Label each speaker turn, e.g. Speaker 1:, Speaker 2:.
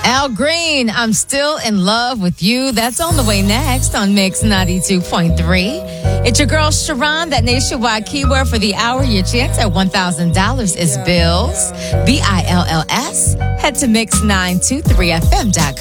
Speaker 1: Al Green, I'm still in love with you. That's on the way next on Mix 92.3. It's your girl Sharon, that nationwide keyword for the hour. Your chance at $1,000 is bills. BILLS. Head to mix923fm.com.